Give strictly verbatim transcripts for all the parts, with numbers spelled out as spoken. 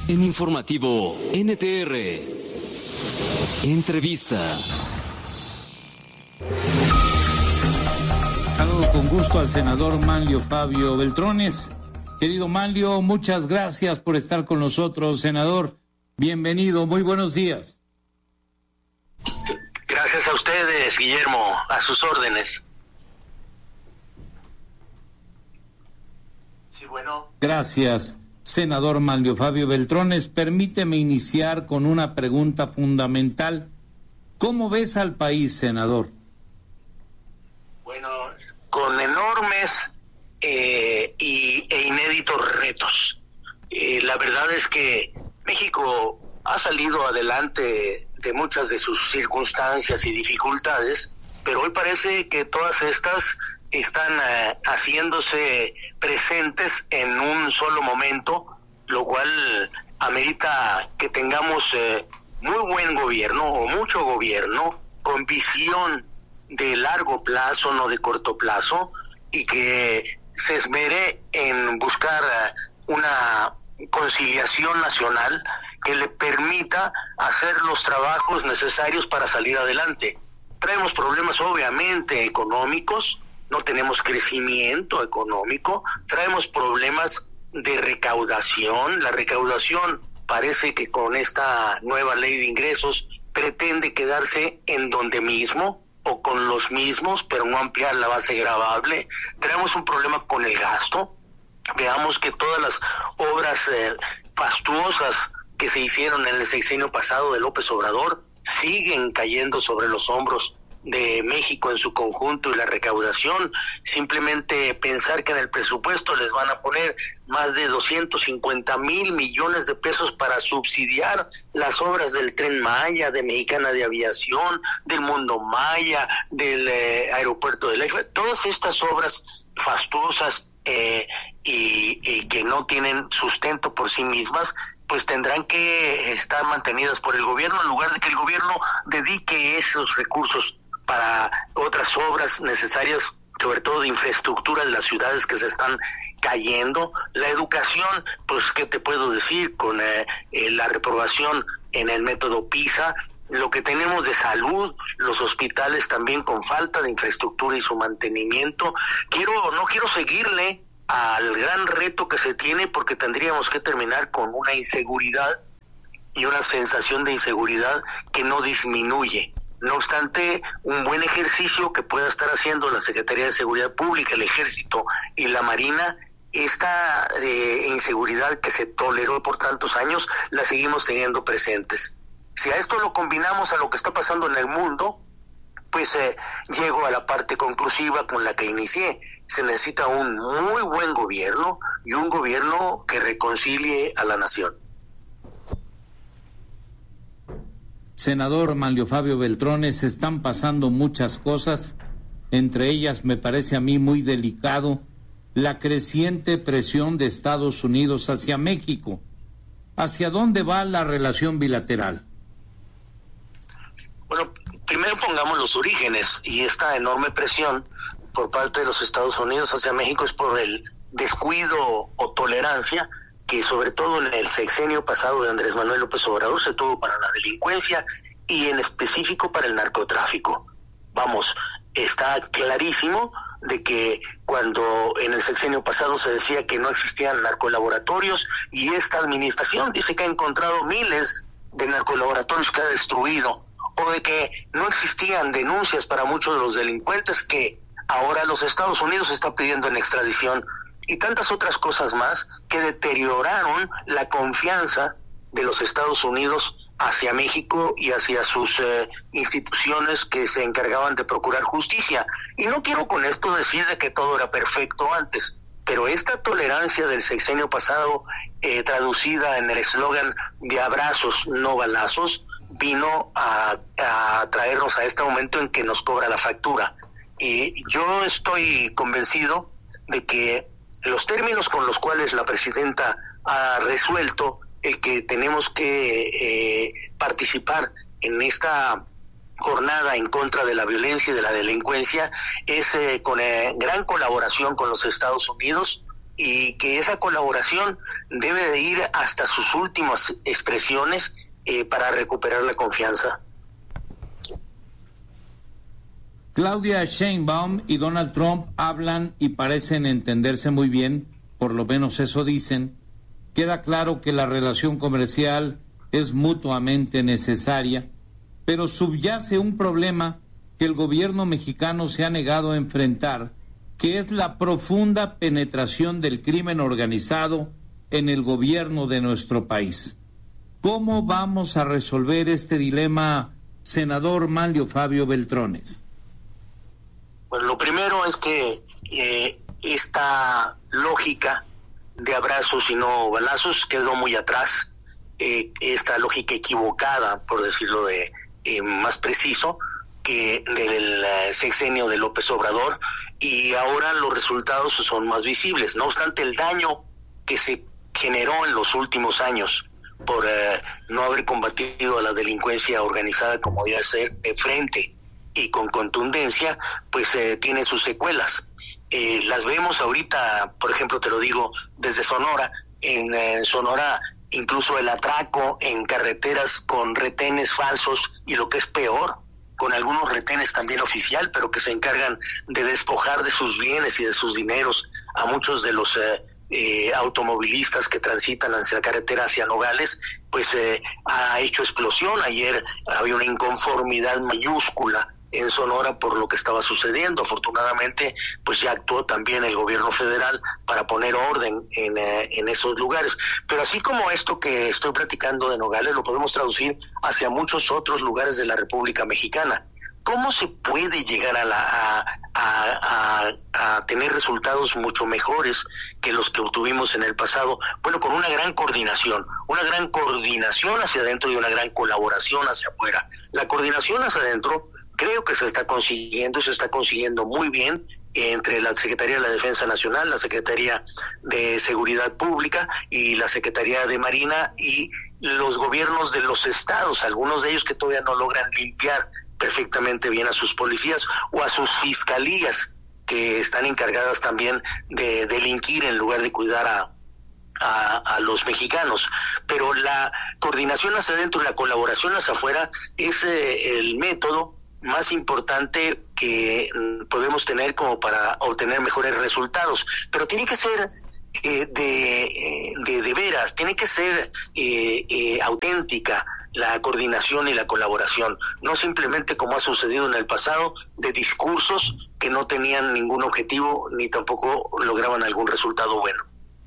En Informativo N T R. Entrevista. Saludo con gusto al senador Manlio Fabio Beltrones. Querido Manlio, muchas gracias por estar con nosotros, senador. Bienvenido, muy buenos días. Gracias a ustedes, Guillermo, a sus órdenes. Sí, bueno. Gracias, senador Manlio Fabio Beltrones. Permíteme iniciar con una pregunta fundamental. ¿Cómo ves al país, senador? Bueno, con enormes eh, y, e inéditos retos. Eh, la verdad es que México ha salido adelante de muchas de sus circunstancias y dificultades, pero hoy parece que todas estas están eh, haciéndose presentes en un solo momento, lo cual amerita que tengamos eh, muy buen gobierno o mucho gobierno con visión de largo plazo, no de corto plazo, y que se esmere en buscar una conciliación nacional que le permita hacer los trabajos necesarios para salir adelante. Traemos problemas obviamente económicos, no tenemos crecimiento económico, traemos problemas de recaudación. La recaudación parece que con esta nueva ley de ingresos pretende quedarse en donde mismo o con los mismos, pero no ampliar la base gravable. Tenemos un problema con el gasto. Veamos que todas las obras eh, fastuosas que se hicieron en el sexenio pasado de López Obrador siguen cayendo sobre los hombros de México en su conjunto, y la recaudación, simplemente pensar que en el presupuesto les van a poner más de doscientos cincuenta mil millones de pesos para subsidiar las obras del Tren Maya, de Mexicana de Aviación, del Mundo Maya, del eh, aeropuerto de Leiva, todas estas obras fastuosas eh, y, y que no tienen sustento por sí mismas, pues tendrán que estar mantenidas por el gobierno, en lugar de que el gobierno dedique esos recursos para otras obras necesarias, sobre todo de infraestructura de las ciudades que se están cayendo. La educación, pues qué te puedo decir, con eh, eh, la reprobación en el método PISA, lo que tenemos de salud, los hospitales también con falta de infraestructura y su mantenimiento. Quiero, no quiero seguirle al gran reto que se tiene, porque tendríamos que terminar con una inseguridad y una sensación de inseguridad que no disminuye. No obstante, un buen ejercicio que pueda estar haciendo la Secretaría de Seguridad Pública, el Ejército y la Marina, esta eh, inseguridad que se toleró por tantos años, la seguimos teniendo presentes. Si a esto lo combinamos a lo que está pasando en el mundo, pues eh, llego a la parte conclusiva con la que inicié. Se necesita un muy buen gobierno y un gobierno que reconcilie a la nación. Senador Manlio Fabio Beltrones, están pasando muchas cosas, entre ellas me parece a mí muy delicado la creciente presión de Estados Unidos hacia México. ¿Hacia dónde va la relación bilateral? Bueno, primero pongamos los orígenes, y esta enorme presión por parte de los Estados Unidos hacia México es por el descuido o tolerancia que sobre todo en el sexenio pasado de Andrés Manuel López Obrador se tuvo para la delincuencia y en específico para el narcotráfico. Vamos, está clarísimo de que cuando en el sexenio pasado se decía que no existían narcolaboratorios, y esta administración dice que ha encontrado miles de narcolaboratorios que ha destruido, o de que no existían denuncias para muchos de los delincuentes que ahora los Estados Unidos están pidiendo en extradición, y tantas otras cosas más que deterioraron la confianza de los Estados Unidos hacia México y hacia sus eh, instituciones que se encargaban de procurar justicia. Y no quiero con esto decir de que todo era perfecto antes, pero esta tolerancia del sexenio pasado, eh, traducida en el eslogan de abrazos, no balazos, vino a, a traernos a este momento en que nos cobra la factura. Y yo estoy convencido de que los términos con los cuales la presidenta ha resuelto el que tenemos que eh, participar en esta jornada en contra de la violencia y de la delincuencia es eh, con eh, gran colaboración con los Estados Unidos, y que esa colaboración debe de ir hasta sus últimas expresiones eh, para recuperar la confianza. Claudia Sheinbaum y Donald Trump hablan y parecen entenderse muy bien, por lo menos eso dicen. Queda claro que la relación comercial es mutuamente necesaria, pero subyace un problema que el gobierno mexicano se ha negado a enfrentar, que es la profunda penetración del crimen organizado en el gobierno de nuestro país. ¿Cómo vamos a resolver este dilema, senador Manlio Fabio Beltrones? Bueno, lo primero es que eh, esta lógica de abrazos y no balazos quedó muy atrás. Eh, esta lógica equivocada, por decirlo de eh, más preciso, que del uh, sexenio de López Obrador, y ahora los resultados son más visibles. No obstante, el daño que se generó en los últimos años por uh, no haber combatido a la delincuencia organizada como debe ser de frente y con contundencia, pues eh, tiene sus secuelas. Eh, las vemos ahorita, por ejemplo, te lo digo, desde Sonora. En eh, Sonora, incluso el atraco en carreteras con retenes falsos, y lo que es peor, con algunos retenes también oficial, pero que se encargan de despojar de sus bienes y de sus dineros a muchos de los eh, eh, automovilistas que transitan hacia la carretera hacia Nogales, pues eh, ha hecho explosión. Ayer había una inconformidad mayúscula en Sonora por lo que estaba sucediendo. Afortunadamente, pues ya actuó también el gobierno federal para poner orden en, eh, en esos lugares. Pero así como esto que estoy platicando de Nogales, lo podemos traducir hacia muchos otros lugares de la República Mexicana. ¿Cómo se puede llegar a, la, a, a, a, a tener resultados mucho mejores que los que obtuvimos en el pasado? Bueno, con una gran coordinación, una gran coordinación hacia adentro y una gran colaboración hacia afuera. La coordinación hacia adentro creo que se está consiguiendo, se está consiguiendo muy bien entre la Secretaría de la Defensa Nacional, la Secretaría de Seguridad Pública y la Secretaría de Marina y los gobiernos de los estados, algunos de ellos que todavía no logran limpiar perfectamente bien a sus policías o a sus fiscalías, que están encargadas también de delinquir en lugar de cuidar a A, a los mexicanos. Pero la coordinación hacia adentro y la colaboración hacia afuera es eh, el método más importante que mm, podemos tener como para obtener mejores resultados. Pero tiene que ser eh, de, de, de veras, tiene que ser eh, eh, auténtica la coordinación y la colaboración, no simplemente como ha sucedido en el pasado, de discursos que no tenían ningún objetivo ni tampoco lograban algún resultado bueno.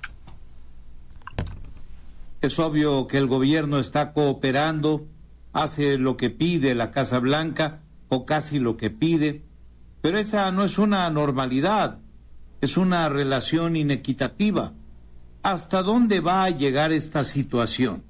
Es obvio que el gobierno está cooperando, hace lo que pide la Casa Blanca, o casi lo que pide, pero esa no es una normalidad, es una relación inequitativa. ¿Hasta dónde va a llegar esta situación?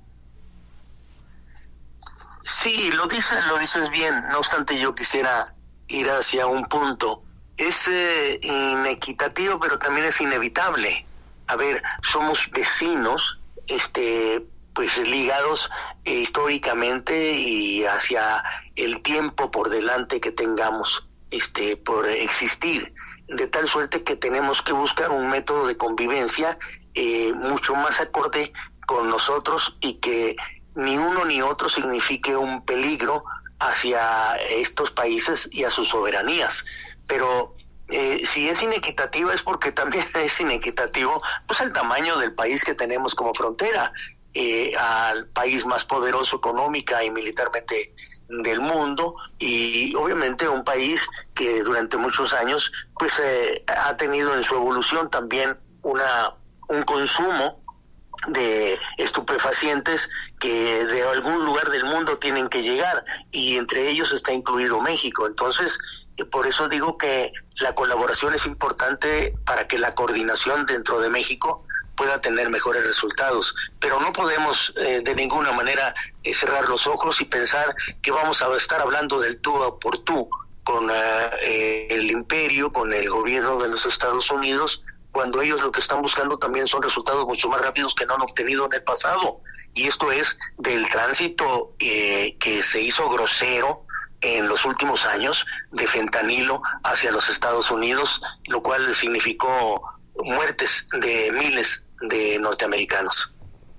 Sí, lo dices, lo dices bien, no obstante yo quisiera ir hacia un punto. Es eh, inequitativo, pero también es inevitable. A ver, somos vecinos, este pues ligados eh, históricamente y hacia el tiempo por delante que tengamos este por existir, de tal suerte que tenemos que buscar un método de convivencia eh, mucho más acorde con nosotros y que ni uno ni otro signifique un peligro hacia estos países y a sus soberanías. Pero Eh, si es inequitativa es porque también es inequitativo pues el tamaño del país que tenemos como frontera, eh, al país más poderoso económica y militarmente del mundo, y obviamente un país que durante muchos años pues eh, ha tenido en su evolución también una un consumo de estupefacientes que de algún lugar del mundo tienen que llegar, y entre ellos está incluido México. Entonces, por eso digo que la colaboración es importante para que la coordinación dentro de México pueda tener mejores resultados, pero no podemos eh, de ninguna manera eh, cerrar los ojos y pensar que vamos a estar hablando del tú por tú con uh, eh, el imperio, con el gobierno de los Estados Unidos, cuando ellos lo que están buscando también son resultados mucho más rápidos que no han obtenido en el pasado. Y esto es del tránsito eh, que se hizo grosero en los últimos años de fentanilo hacia los Estados Unidos, lo cual significó muertes de miles de norteamericanos.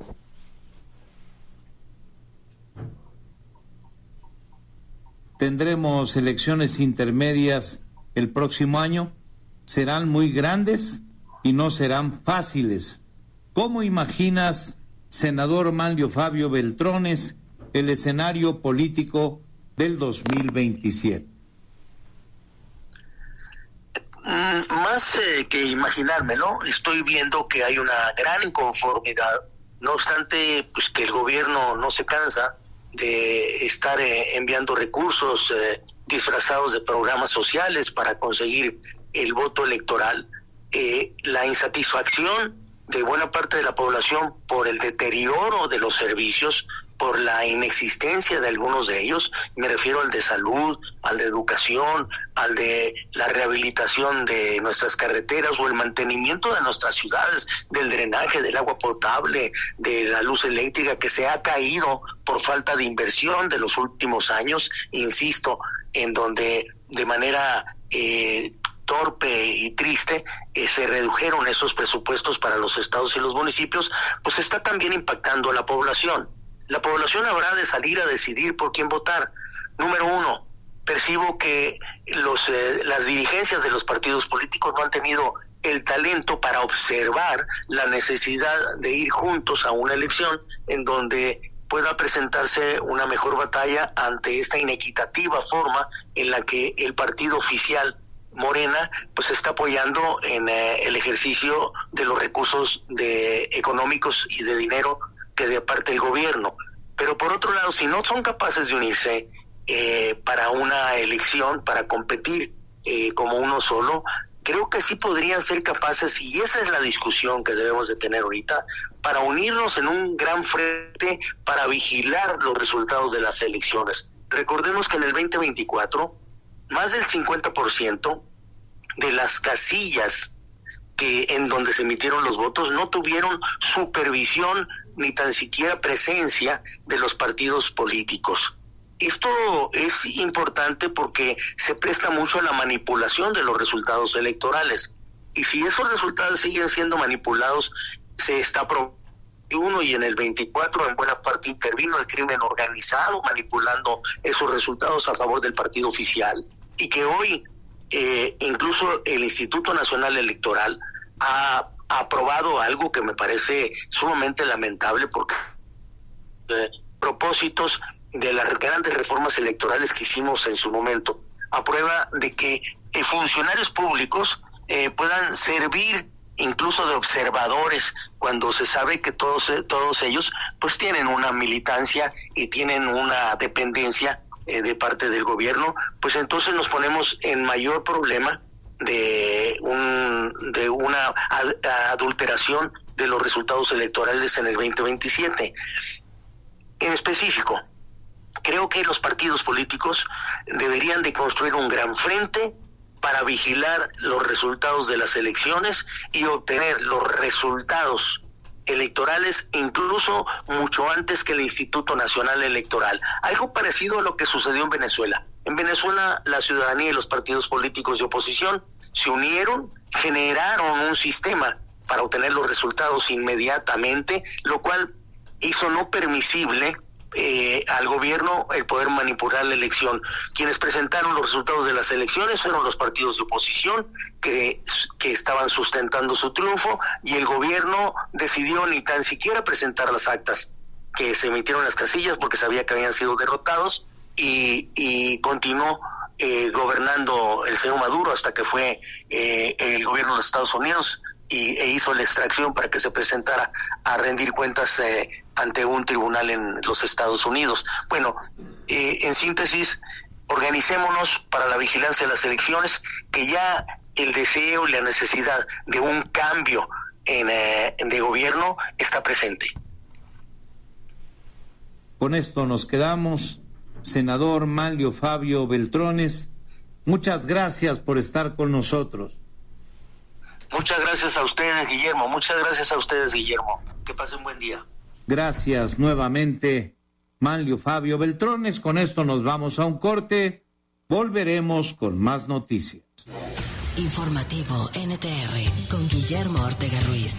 Tendremos elecciones intermedias el próximo año. Serán muy grandes y no serán fáciles. ¿Cómo imaginas, senador Manlio Fabio Beltrones, el escenario político del dos mil veintisiete? Mm, más eh, que imaginármelo, estoy viendo que hay una gran inconformidad. No obstante, pues que el gobierno no se cansa de estar eh, enviando recursos eh, disfrazados de programas sociales para conseguir el voto electoral. Eh, la insatisfacción de buena parte de la población por el deterioro de los servicios, por la inexistencia de algunos de ellos, me refiero al de salud, al de educación, al de la rehabilitación de nuestras carreteras o el mantenimiento de nuestras ciudades, del drenaje, del agua potable, de la luz eléctrica, que se ha caído por falta de inversión de los últimos años, insisto, en donde de manera eh, torpe y triste eh, se redujeron esos presupuestos para los estados y los municipios, pues está también impactando a la población. La población habrá de salir a decidir por quién votar. Número uno, percibo que los eh, las dirigencias de los partidos políticos no han tenido el talento para observar la necesidad de ir juntos a una elección en donde pueda presentarse una mejor batalla ante esta inequitativa forma en la que el partido oficial Morena pues está apoyando en eh, el ejercicio de los recursos de económicos y de dinero que de parte del gobierno. Pero por otro lado, si no son capaces de unirse eh, para una elección, para competir eh, como uno solo, creo que sí podrían ser capaces, y esa es la discusión que debemos de tener ahorita, para unirnos en un gran frente para vigilar los resultados de las elecciones. Recordemos que en el veinte veinticuatro, más del cincuenta por ciento de las casillas que en donde se emitieron los votos no tuvieron supervisión ni tan siquiera presencia de los partidos políticos. Esto es importante porque se presta mucho a la manipulación de los resultados electorales. Y si esos resultados siguen siendo manipulados, se está probando uno y en el veinticuatro en buena parte intervino el crimen organizado manipulando esos resultados a favor del partido oficial, y que hoy eh, incluso el Instituto Nacional Electoral ha aprobado algo que me parece sumamente lamentable, porque eh, propósitos de las grandes reformas electorales que hicimos en su momento, aprueba de que eh, funcionarios públicos eh, puedan servir incluso de observadores cuando se sabe que todos todos ellos pues tienen una militancia y tienen una dependencia eh, de parte del gobierno. Pues entonces nos ponemos en mayor problema de un de una ad, adulteración de los resultados electorales en el veinte veintisiete. En específico, creo que los partidos políticos deberían de construir un gran frente para vigilar los resultados de las elecciones y obtener los resultados electorales incluso mucho antes que el Instituto Nacional Electoral. Algo parecido a lo que sucedió en Venezuela. En Venezuela, la ciudadanía y los partidos políticos de oposición se unieron, generaron un sistema para obtener los resultados inmediatamente, lo cual hizo no permisible eh, al gobierno el poder manipular la elección. Quienes presentaron los resultados de las elecciones fueron los partidos de oposición que, que estaban sustentando su triunfo, y el gobierno decidió ni tan siquiera presentar las actas que se emitieron en las casillas porque sabía que habían sido derrotados, y, y continuó eh, gobernando el señor Maduro hasta que fue eh, el gobierno de los Estados Unidos y, e hizo la extracción para que se presentara a rendir cuentas eh, ante un tribunal en los Estados Unidos. Bueno, eh, en síntesis, organicémonos para la vigilancia de las elecciones, que ya el deseo y la necesidad de un cambio en, eh, de gobierno está presente. Con esto nos quedamos. Senador Manlio Fabio Beltrones, muchas gracias por estar con nosotros. Muchas gracias a ustedes, Guillermo. Muchas gracias a ustedes, Guillermo. Que pasen un buen día. Gracias nuevamente, Manlio Fabio Beltrones. Con esto nos vamos a un corte. Volveremos con más noticias. Informativo N T R con Guillermo Ortega Ruiz.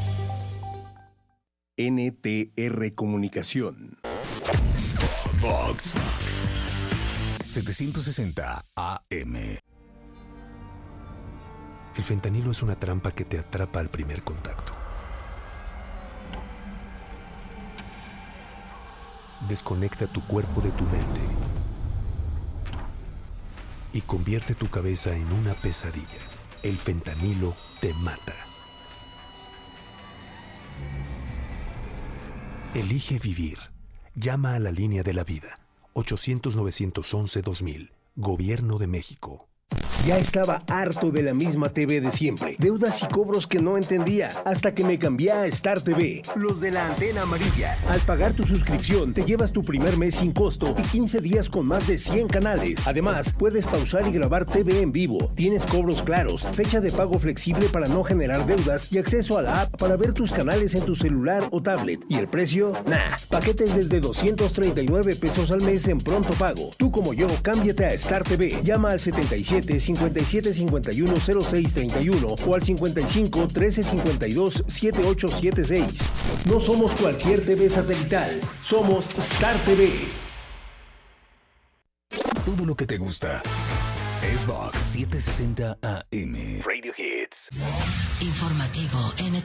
N T R Comunicación. Vox setecientos sesenta A M. El fentanilo es una trampa que te atrapa al primer contacto. Desconecta tu cuerpo de tu mente y convierte tu cabeza en una pesadilla. El fentanilo te mata. Elige vivir. Llama a la línea de la vida. ochocientos, novecientos once, dos mil. Gobierno de México. Ya estaba harto de la misma T V de siempre. Deudas y cobros que no entendía. Hasta que me cambié a Star T V. Los de la antena amarilla. Al pagar tu suscripción, te llevas tu primer mes sin costo y quince días con más de cien canales. Además, puedes pausar y grabar T V en vivo. Tienes cobros claros, fecha de pago flexible para no generar deudas y acceso a la app para ver tus canales en tu celular o tablet. ¿Y el precio? Nah. Paquetes desde doscientos treinta y nueve pesos al mes en pronto pago. Tú como yo, cámbiate a Star T V. Llama al setenta y siete, cincuenta y siete, cincuenta y uno, cero seis treinta y uno o al cincuenta y cinco, trece, cincuenta y dos, setenta y ocho setenta y seis. No somos cualquier T V satelital, somos Star T V. Todo lo que te gusta es Vox setecientos sesenta A M. Radio Hits. Informativo N T R.